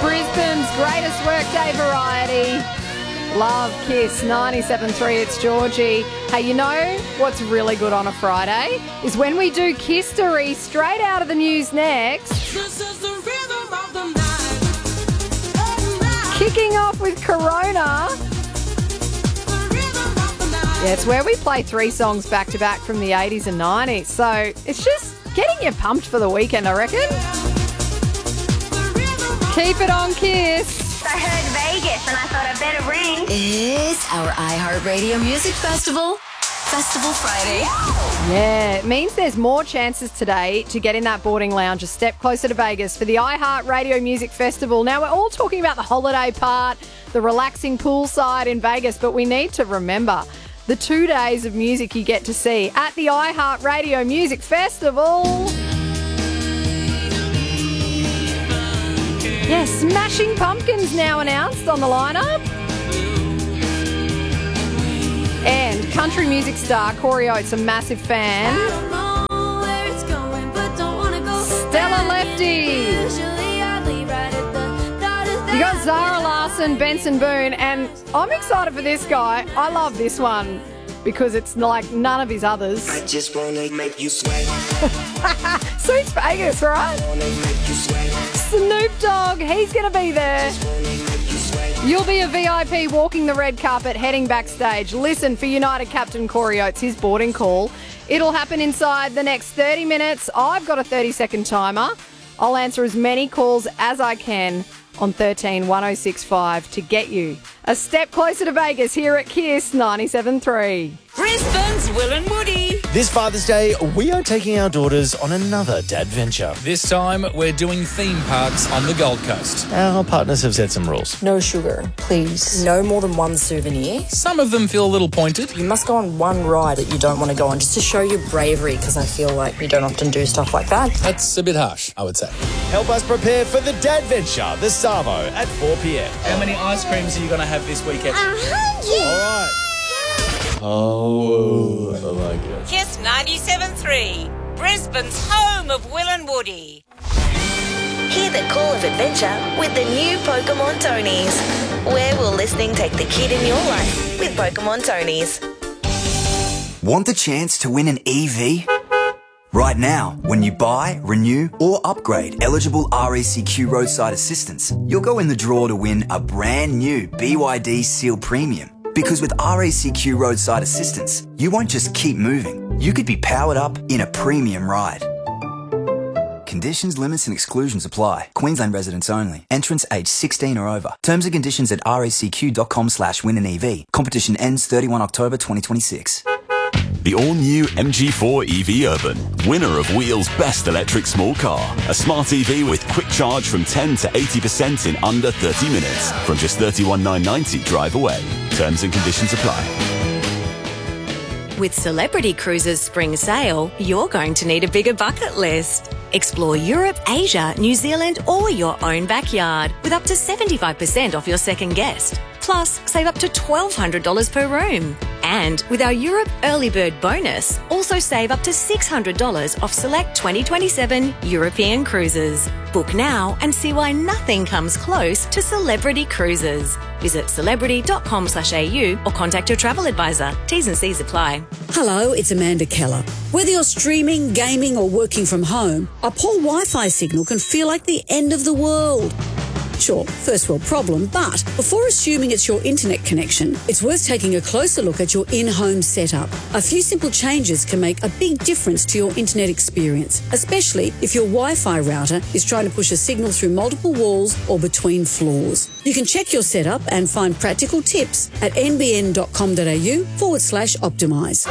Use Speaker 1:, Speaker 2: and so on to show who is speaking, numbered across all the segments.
Speaker 1: Brisbane's greatest workday variety. Love Kiss 97.3. It's Georgie. Hey, you know what's really good on a Friday is when we do Kistery straight out of the news next.
Speaker 2: This is the rhythm of the night.
Speaker 1: Kicking off with Corona. Yeah, it's where we play 3 songs back to back from the 80s and 90s. So it's just getting you pumped for the weekend, I reckon. Keep it on Kiss.
Speaker 3: I heard Vegas and I thought I'd better ring.
Speaker 4: It's our iHeartRadio Music Festival. Festival Friday.
Speaker 1: Yeah, it means there's more chances today to get in that boarding lounge a step closer to Vegas for the iHeartRadio Music Festival. Now, we're all talking about the holiday part, the relaxing poolside in Vegas, but we need to remember the 2 days of music you get to see at the iHeartRadio Music Festival. Yes, Smashing Pumpkins now announced on the lineup. And country music star Corey Oates, a massive fan. Stella Lefty. You got Zara Larsson, Benson Boone, and I'm excited for this guy. I love this one because it's like none of his others.
Speaker 5: I just wanna make you sweat.
Speaker 1: Suits Vegas, right? Snoop Dogg, he's going to be there. You'll be a VIP walking the red carpet, heading backstage. Listen for United captain Corey Oates, his boarding call. It'll happen inside the next 30 minutes. I've got a 30-second timer. I'll answer as many calls as I can on 13 1065 to get you a step closer to Vegas here at Kiss 97.3.
Speaker 2: Brisbane's Will and Woody.
Speaker 6: This Father's Day, we are taking our daughters on another dad venture.
Speaker 7: This time, we're doing theme parks on the Gold Coast.
Speaker 6: Our partners have set some rules.
Speaker 8: No sugar, please. No more than one souvenir.
Speaker 7: Some of them feel a little pointed.
Speaker 8: You must go on one ride that you don't want to go on just to show your bravery, because I feel like you don't often do stuff like that.
Speaker 7: That's a bit harsh, I would say.
Speaker 6: Help us prepare for the dad venture, the Savo, at 4 p.m.
Speaker 7: How many ice creams are you going to have this weekend?
Speaker 3: 100.
Speaker 6: All right. Oh, I like it.
Speaker 2: Kiss 97.3. Brisbane's home of Will and Woody.
Speaker 4: Hear the call of adventure with the new Pokemon Tonys. Where will listening take the kid in your life with Pokemon Tonys?
Speaker 9: Want the chance to win an EV? Right now, when you buy, renew or upgrade eligible RACQ roadside assistance, you'll go in the draw to win a brand new BYD Seal Premium. Because with RACQ roadside assistance, you won't just keep moving. You could be powered up in a premium ride. Conditions, limits and exclusions apply. Queensland residents only. Entrants aged 16 or over. Terms and conditions at racq.com/win-an-EV. Competition ends 31 October 2026.
Speaker 10: The all-new MG4 EV Urban, winner of Wheel's Best Electric Small Car. A smart EV with quick charge from 10 to 80% in under 30 minutes. From just $31,990 drive away. Terms and conditions apply.
Speaker 4: With Celebrity Cruises Spring Sale, you're going to need a bigger bucket list. Explore Europe, Asia, New Zealand, or your own backyard with up to 75% off your second guest. Plus, save up to $1,200 per room. And with our Europe Early Bird bonus, also save up to $600 off select 2027 European cruises. Book now and see why nothing comes close to Celebrity Cruises. Visit celebrity.com/au or contact your travel advisor. T's and C's apply.
Speaker 11: Hello, it's Amanda Keller. Whether you're streaming, gaming or working from home, a poor Wi-Fi signal can feel like the end of the world. Sure, first world problem, but before assuming it's your internet connection, it's worth taking a closer look at your in-home setup. A few simple changes can make a big difference to your internet experience, especially if your Wi-Fi router is trying to push a signal through multiple walls or between floors. You can check your setup and find practical tips at nbn.com.au/optimise.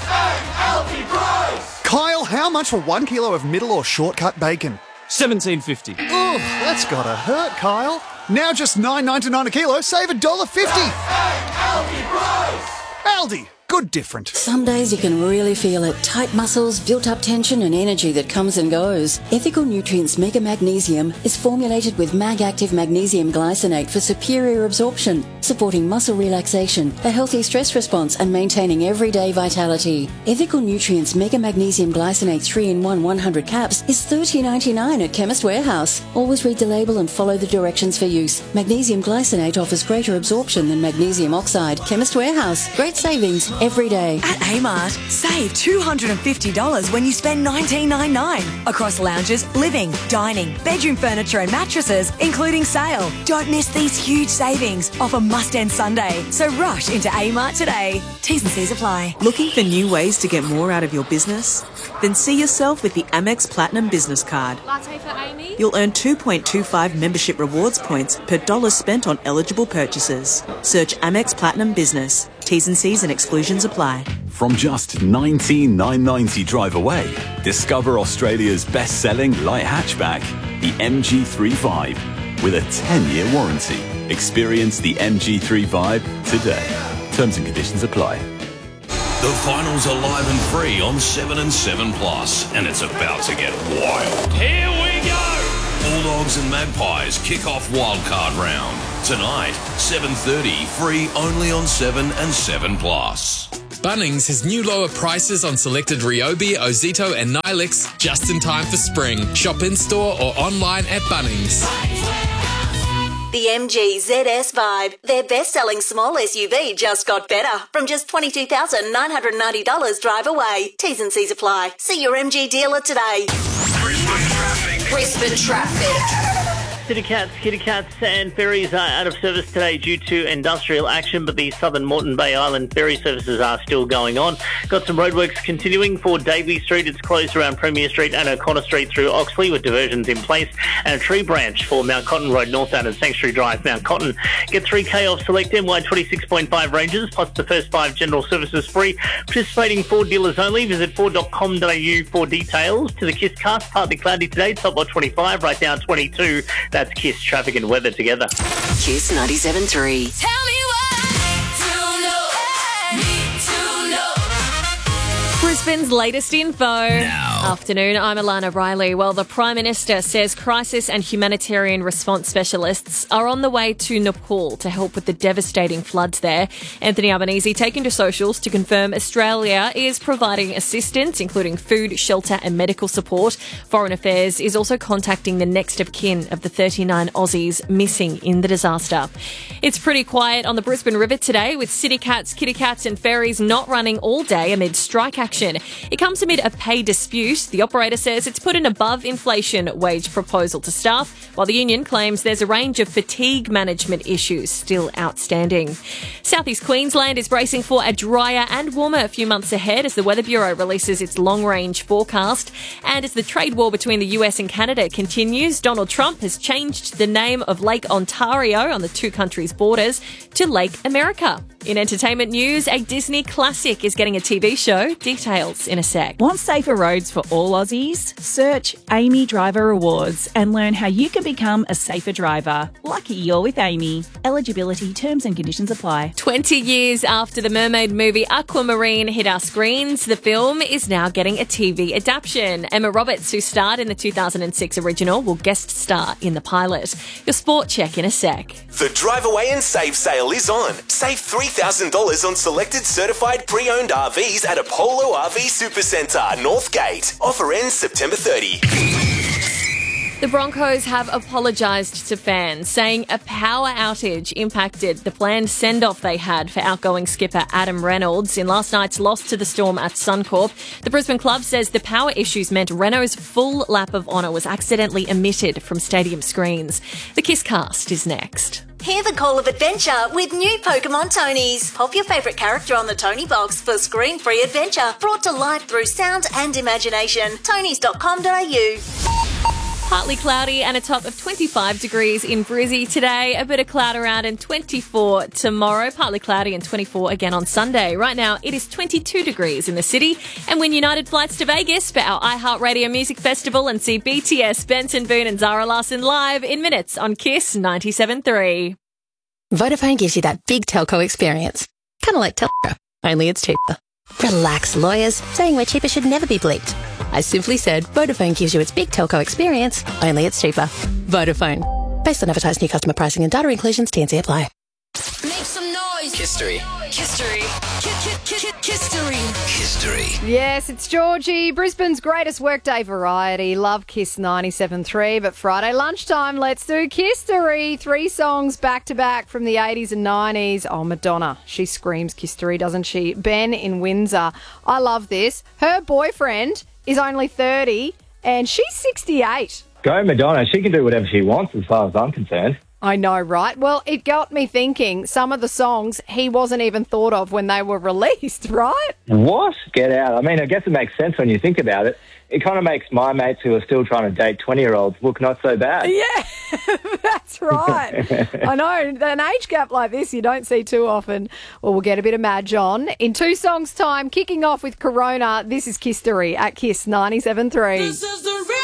Speaker 12: Kyle, how much for 1 kilo of middle or shortcut bacon?
Speaker 13: $17.50.
Speaker 12: Ugh, that's gotta hurt, Kyle. Now just $9.99 a kilo, save $1.50. Aldi, good good different.
Speaker 11: Some days you can really feel it. Tight muscles, built-up tension and energy that comes and goes. Ethical Nutrients Mega Magnesium is formulated with Mag-Active Magnesium Glycinate for superior absorption, supporting muscle relaxation, a healthy stress response and maintaining everyday vitality. Ethical Nutrients Mega Magnesium Glycinate 3-in-1 100 caps is $30.99 at Chemist Warehouse. Always read the label and follow the directions for use. Magnesium glycinate offers greater absorption than magnesium oxide. Chemist Warehouse. Great savings every day.
Speaker 13: At Amart, save $250 when you spend $19.99 across lounges, living, dining, bedroom furniture and mattresses, including sale. Don't miss these huge savings. Offer must end Sunday. So rush into Amart today. T's and C's apply.
Speaker 14: Looking for new ways to get more out of your business? Then see yourself with the Amex Platinum Business Card.
Speaker 15: Latte for Amy?
Speaker 14: You'll earn 2.25 membership rewards points per dollar spent on eligible purchases. Search Amex Platinum Business. T's and C's and exclusions apply.
Speaker 10: From just $19,990 drive away, discover Australia's best-selling light hatchback, the MG3 with a 10-year warranty. Experience the MG3 today. Terms and conditions apply.
Speaker 16: The finals are live and free on 7 and 7 Plus, and it's about to get wild. Here we go! Bulldogs and Magpies kick off wildcard round. Tonight, 7:30, free only on 7 and 7 Plus.
Speaker 17: Bunnings has new lower prices on selected Ryobi, Ozito and Nilix just in time for spring. Shop in-store or online at Bunnings.
Speaker 4: The MG ZS Vibe. Their best-selling small SUV just got better. From just $22,990 drive away. T's and C's apply. See your MG dealer today.
Speaker 18: Brisbane traffic. City Cats and ferries are out of service today due to industrial action, but the Southern Moreton Bay Island ferry services are still going on. Got some roadworks continuing for Davey Street. It's closed around Premier Street and O'Connor Street through Oxley with diversions in place, and a tree branch for Mount Cotton Road northbound and Sanctuary Drive, Mount Cotton. Get 3K off select MY 26.5 ranges, plus the first 5 general services free. Participating Ford dealers only. Visit Ford.com.au for details. To the KISS cast, partly cloudy today, top by 25, right down 22. That's KISS traffic and weather together.
Speaker 4: KISS 97.3.
Speaker 18: Tell me
Speaker 15: Brisbane's latest info. Afternoon, I'm Alana Riley. Well, the Prime Minister says crisis and humanitarian response specialists are on the way to Nepal to help with the devastating floods there. Anthony Albanese taking to socials to confirm Australia is providing assistance, including food, shelter and medical support. Foreign Affairs is also contacting the next of kin of the 39 Aussies missing in the disaster. It's pretty quiet on the Brisbane River today, with City Cats, Kitty Cats and ferries not running all day amid strike action. It comes amid a pay dispute. The operator says it's put an above-inflation wage proposal to staff, while the union claims there's a range of fatigue management issues still outstanding. Southeast Queensland is bracing for a drier and warmer few months ahead as the Weather Bureau releases its long-range forecast. And as the trade war between the US and Canada continues, Donald Trump has changed the name of Lake Ontario on the two countries' borders to Lake America. In entertainment news, a Disney classic is getting a TV show. Details in a sec.
Speaker 19: Want safer roads for all Aussies? Search Amy Driver Rewards and learn how you can become a safer driver. Lucky you're with Amy. Eligibility, terms and conditions apply.
Speaker 15: 20 years after the mermaid movie Aquamarine hit our screens, the film is now getting a TV adaptation. Emma Roberts, who starred in the 2006 original, will guest star in the pilot. Your sport check in a sec.
Speaker 20: The Drive Away and Save sale is on. Save $3,000 on selected certified pre-owned RVs at Apollo RV Supercentre, Northgate. Offer ends September 30.
Speaker 15: The Broncos have apologised to fans, saying a power outage impacted the planned send-off they had for outgoing skipper Adam Reynolds in last night's loss to the Storm at Suncorp. The Brisbane club says the power issues meant Renault's full lap of honour was accidentally omitted from stadium screens. The KISS cast is next.
Speaker 4: Hear the call of adventure with new Pokemon Tonys. Pop your favourite character on the Tony box for screen-free adventure, brought to life through sound and imagination. Tonys.com.au.
Speaker 15: Partly cloudy and a top of 25 degrees in Brizzy today. A bit of cloud around and 24 tomorrow. Partly cloudy and 24 again on Sunday. Right now, it is 22 degrees in the city. And win United flights to Vegas for our iHeartRadio Music Festival and see BTS, Benson Boone and Zara Larsson live in minutes on KISS 97.3.
Speaker 21: Vodafone gives you that big telco experience. Kind of like Telstra. only it's cheaper. Relax, lawyers. Saying we're cheaper should never be bleeped. I simply said Vodafone gives you its big telco experience, only it's cheaper. Vodafone. Based on advertised new customer pricing and data inclusions, T&C apply.
Speaker 22: Make some noise.
Speaker 23: History.
Speaker 22: History. History.
Speaker 23: History.
Speaker 1: Yes, it's Georgie, Brisbane's greatest workday variety. Love Kiss 97.3, but Friday lunchtime, let's do Kisstory. 3 songs back-to-back from the 80s and 90s. Oh, Madonna, she screams Kisstory, doesn't she? Ben in Windsor. I love this. Her boyfriend is only 30 and she's 68.
Speaker 24: Go Madonna. She can do whatever she wants as far as I'm concerned.
Speaker 1: I know, right? Well, it got me thinking some of the songs he wasn't even thought of when they were released, right?
Speaker 24: What? Get out. I mean, I guess it makes sense when you think about it. It kind of makes my mates who are still trying to date 20-year-olds look not so bad.
Speaker 1: Yeah, that's right. I know. An age gap like this you don't see too often. Well, we'll get a bit of Madge on. In 2 songs' time, kicking off with Corona, this is Kisstory at Kiss 97.3.
Speaker 22: This is the